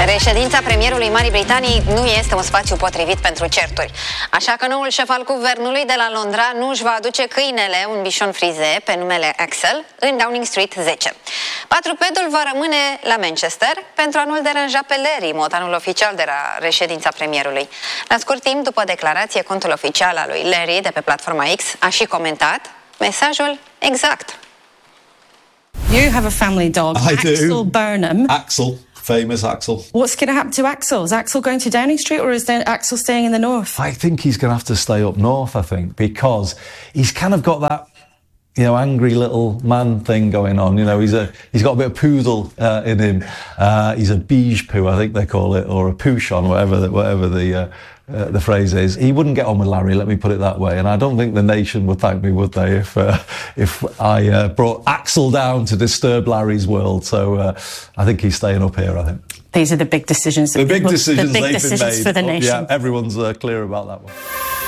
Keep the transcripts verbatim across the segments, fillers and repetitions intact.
Reședința premierului Marii Britanii nu este un spațiu potrivit pentru certuri. Așa că noul șef al guvernului de la Londra nu își va aduce câinele, un bișon frize pe numele Axel, în Downing Street zece. Patrupedul va rămâne la Manchester pentru a nu-l deranja pe Larry, motanul oficial de la reședința premierului. La scurt timp după declarație, contul oficial al lui Larry de pe platforma X a și comentat mesajul exact. You have a family dog, I Axel do. Burnham. Axel, famous Axel. What's going to happen to Axel? Is Axel going to Downing Street, or is Axel staying in the north? I think he's going to have to stay up north, I think, because he's kind of got that, you know, angry little man thing going on. You know, he's a he's got a bit of poodle uh, in him. Uh, he's a beige poo, I think they call it, or a poochon, whatever the, whatever the uh, uh, the phrase is. He wouldn't get on with Larry, let me put it that way. And I don't think the nation would thank me, would they, if uh, if I uh, brought Axel down to disturb Larry's world. So uh, I think he's staying up here, I think. These are the big decisions. That The big people, decisions the big they've decisions been for the made. nation. Yeah, everyone's uh, clear about that one.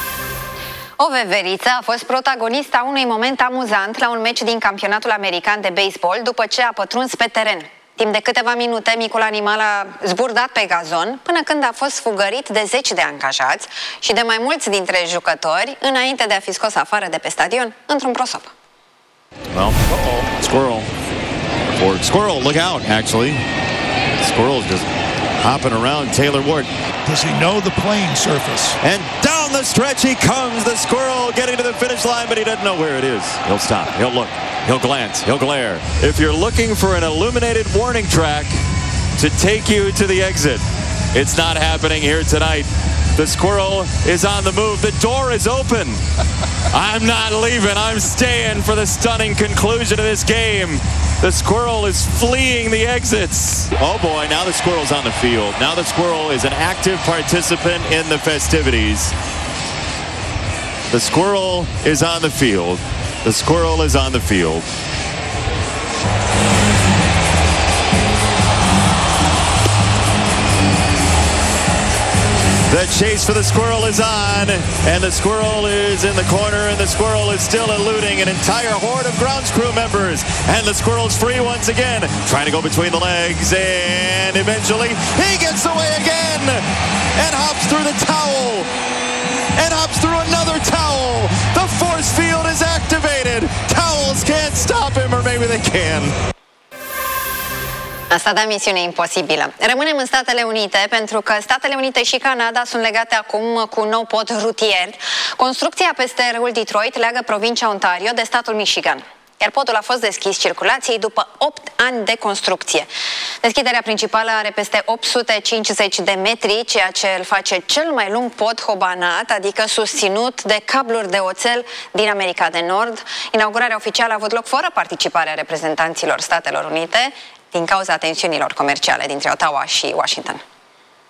O veveriță a fost protagonista unui moment amuzant la un meci din campionatul american de baseball după ce a pătruns pe teren. Timp de câteva minute, micul animal a zburdat pe gazon până când a fost fugărit de zeci de angajați și de mai mulți dintre jucători înainte de a fi scos afară de pe stadion într-un prosop. Well, uh-oh. Squirrel. Ford Squirrel, look out, actually. Squirrel's just hopping around Taylor Ward. Does he know the playing surface? And down the stretch he comes, the Squirrel getting to the finish line, but he doesn't know where it is. He'll stop, he'll look, he'll glance, he'll glare. If you're looking for an illuminated warning track to take you to the exit, it's not happening here tonight. The Squirrel is on the move. The door is open. I'm not leaving. I'm staying for the stunning conclusion of this game. The Squirrel is fleeing the exits. Oh boy, now the Squirrel's on the field. Now the Squirrel is an active participant in the festivities. The Squirrel is on the field. The Squirrel is on the field. The chase for the Squirrel is on, and the Squirrel is in the corner, and the Squirrel is still eluding an entire horde of grounds crew members. And the Squirrel's free once again, trying to go between the legs, and eventually he gets away again and hops through the towel, and hops through another towel. The force field is activated. Towels can't stop him, or maybe they can. Asta da misiune imposibilă. Rămânem în Statele Unite pentru că Statele Unite și Canada sunt legate acum cu un nou pod rutier. Construcția peste râul Detroit leagă provincia Ontario de statul Michigan. Iar podul a fost deschis circulației după opt ani de construcție. Deschiderea principală are peste opt sute cincizeci de metri, ceea ce îl face cel mai lung pod hobanat, adică susținut de cabluri de oțel din America de Nord. Inaugurarea oficială a avut loc fără participarea reprezentanților Statelor Unite din cauza tensiunilor comerciale dintre Ottawa și Washington.